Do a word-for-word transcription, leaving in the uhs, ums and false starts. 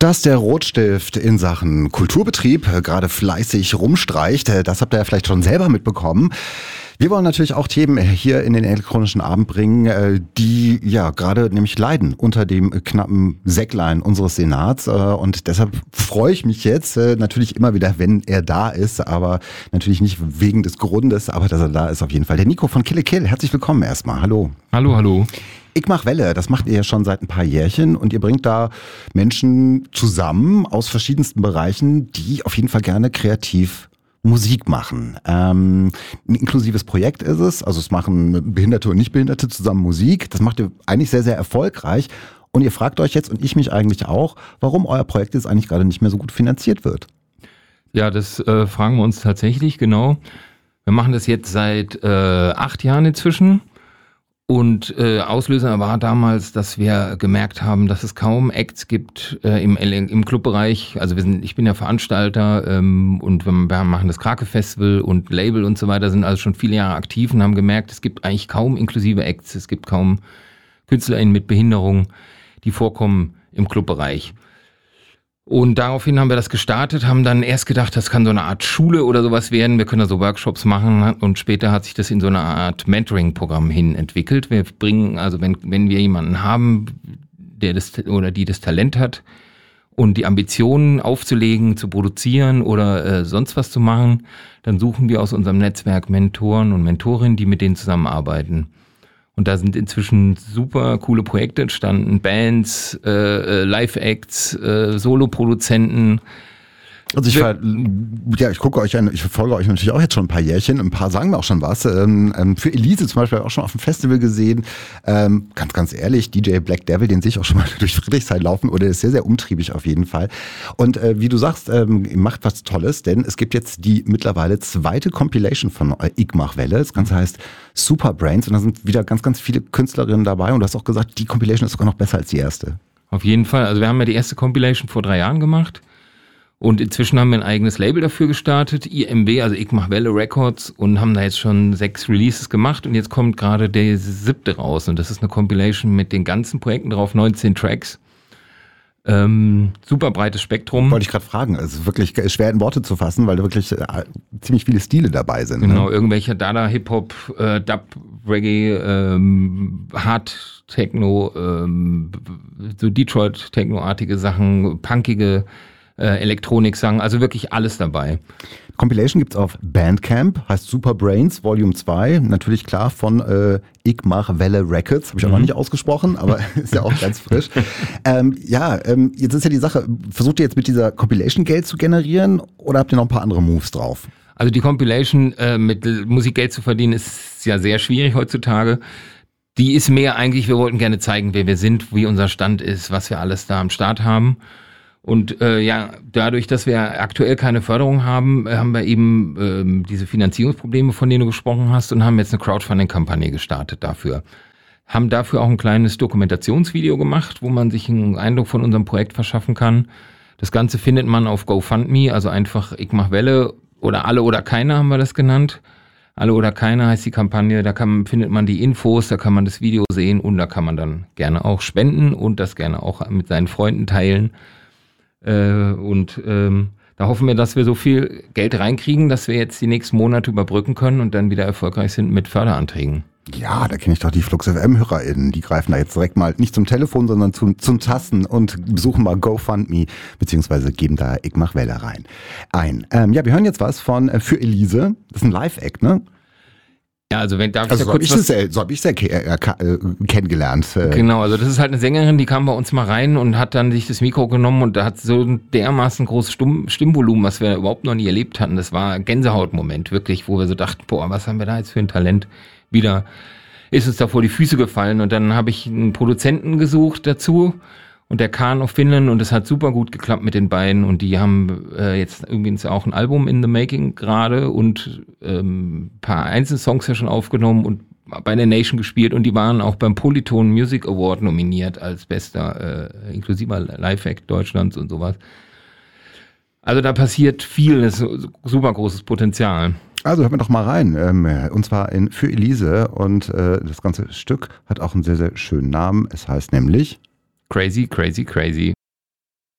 Dass der Rotstift in Sachen Kulturbetrieb gerade fleißig rumstreicht, das habt ihr ja vielleicht schon selber mitbekommen. Wir wollen natürlich auch Themen hier in den elektronischen Abend bringen, die ja gerade nämlich leiden unter dem knappen Säcklein unseres Senats. Und deshalb freue ich mich jetzt natürlich immer wieder, wenn er da ist, aber natürlich nicht wegen des Grundes, aber dass er da ist auf jeden Fall. Der Nico von Kill la Kill, herzlich willkommen erstmal. Hallo. Hallo, hallo. Ich mach Welle, das macht ihr ja schon seit ein paar Jährchen und ihr bringt da Menschen zusammen aus verschiedensten Bereichen, die auf jeden Fall gerne kreativ Musik machen. Ähm, ein inklusives Projekt ist es, also es machen Behinderte und Nichtbehinderte zusammen Musik. Das macht ihr eigentlich sehr, sehr erfolgreich. Und ihr fragt euch jetzt, und ich mich eigentlich auch, warum euer Projekt jetzt eigentlich gerade nicht mehr so gut finanziert wird. Ja, das äh, fragen wir uns tatsächlich, genau. Wir machen das jetzt seit äh, acht Jahren inzwischen. Und äh, Auslöser war damals, dass wir gemerkt haben, dass es kaum Acts gibt äh, im, im Clubbereich. Also wir sind, ich bin ja Veranstalter ähm, und wir, wir machen das Krake Festival und Label und so weiter, sind also schon viele Jahre aktiv und haben gemerkt, es gibt eigentlich kaum inklusive Acts. Es gibt kaum KünstlerInnen mit Behinderung, die vorkommen im Clubbereich. Und daraufhin haben wir das gestartet, haben dann erst gedacht, das kann so eine Art Schule oder sowas werden. Wir können da so Workshops machen und später hat sich das in so eine Art Mentoring-Programm hin entwickelt. Wir bringen, also wenn, wenn wir jemanden haben, der das oder die das Talent hat und die Ambitionen aufzulegen, zu produzieren oder äh, sonst was zu machen, dann suchen wir aus unserem Netzwerk Mentoren und Mentorinnen, die mit denen zusammenarbeiten. Und da sind inzwischen super coole Projekte entstanden, Bands, äh, Live-Acts, äh, Soloproduzenten. Also ich, ver- ja, ich gucke euch an, ich verfolge euch natürlich auch jetzt schon ein paar Jährchen, ein paar sagen mir auch schon was. Ähm, für Elise zum Beispiel auch schon auf dem Festival gesehen. Ähm, ganz, ganz ehrlich, D J Black Devil, den sehe ich auch schon mal durch Friedrichshain laufen oder ist sehr, sehr umtriebig auf jeden Fall. Und äh, wie du sagst, ähm, macht was Tolles, denn es gibt jetzt die mittlerweile zweite Compilation von äh, Ich mach Welle. Das Ganze heißt Super Brains und da sind wieder ganz, ganz viele Künstlerinnen dabei und du hast auch gesagt, die Compilation ist sogar noch besser als die erste. Auf jeden Fall. Also wir haben ja die erste Compilation vor drei Jahren gemacht. Und inzwischen haben wir ein eigenes Label dafür gestartet, I M W, also Ich mach Welle Records, und haben da jetzt schon sechs Releases gemacht und jetzt kommt gerade der siebte raus und das ist eine Compilation mit den ganzen Projekten drauf, neunzehn Tracks. Ähm, super breites Spektrum. Wollte ich gerade fragen, es ist wirklich schwer in Worte zu fassen, weil da wirklich äh, ziemlich viele Stile dabei sind. Genau, ne? Irgendwelche Dada, Hip-Hop, äh, Dub, Reggae, ähm, Hard Techno, ähm, so Detroit-Techno-artige Sachen, punkige Elektronik sagen, also wirklich alles dabei. Compilation gibt's auf Bandcamp, heißt Super Brains Volume zwei, natürlich klar von äh, Ich mach Welle Records, habe ich auch mhm. noch nicht ausgesprochen, aber ist ja auch ganz frisch. ähm, ja, ähm, jetzt ist ja die Sache, versucht ihr jetzt mit dieser Compilation Geld zu generieren oder habt ihr noch ein paar andere Moves drauf? Also die Compilation äh, mit Musik Geld zu verdienen ist ja sehr schwierig heutzutage. Die ist mehr eigentlich, wir wollten gerne zeigen, wer wir sind, wie unser Stand ist, was wir alles da am Start haben. Und äh, ja, dadurch, dass wir aktuell keine Förderung haben, haben wir eben ähm, diese Finanzierungsprobleme, von denen du gesprochen hast, und haben jetzt eine Crowdfunding-Kampagne gestartet dafür. Haben dafür auch ein kleines Dokumentationsvideo gemacht, wo man sich einen Eindruck von unserem Projekt verschaffen kann. Das Ganze findet man auf GoFundMe, also einfach Ich mach Welle oder Alle oder Keine haben wir das genannt. Alle oder Keine heißt die Kampagne, da kann, findet man die Infos, da kann man das Video sehen und da kann man dann gerne auch spenden und das gerne auch mit seinen Freunden teilen. Äh, und ähm, da hoffen wir, dass wir so viel Geld reinkriegen, dass wir jetzt die nächsten Monate überbrücken können und dann wieder erfolgreich sind mit Förderanträgen. Ja, da kenne ich doch die Flux F M-HörerInnen. Die greifen da jetzt direkt mal nicht zum Telefon, sondern zum, zum Tasten und besuchen mal GoFundMe, beziehungsweise geben da Ich mach Welle rein ein. Ähm, ja, wir hören jetzt was von äh, Für Elise. Das ist ein Live-Act, ne? Ja, also wenn darf ich also ja so kurz habe ich, was... so hab ich es ja ke- äh, äh, kennengelernt. Äh. Genau, also das ist halt eine Sängerin, die kam bei uns mal rein und hat dann sich das Mikro genommen und da hat so ein dermaßen großes Stimm- Stimmvolumen, was wir überhaupt noch nie erlebt hatten. Das war ein Gänsehautmoment, wirklich, wo wir so dachten, boah, was haben wir da jetzt für ein Talent? Wieder ist uns da vor die Füße gefallen und dann habe ich einen Produzenten gesucht dazu und der kam auf Finnland und es hat super gut geklappt mit den beiden und die haben äh, jetzt übrigens auch ein Album in the making gerade und ähm, ein paar Einzelsongs ja schon aufgenommen und bei der Nation gespielt und die waren auch beim Polyton Music Award nominiert als bester äh, inklusiver Live-Act Deutschlands und sowas. Also da passiert viel, das ist super großes Potenzial. Also hören wir doch mal rein, ähm, und zwar in Für Elise und äh, das ganze Stück hat auch einen sehr, sehr schönen Namen. Es heißt nämlich Crazy, crazy, crazy.